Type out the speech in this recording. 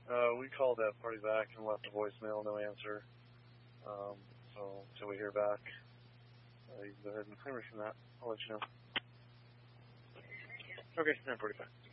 We called that party back and left a voicemail, no answer. So until we hear back, you can go ahead and clear me from that. I'll let you know. Okay, 9:45.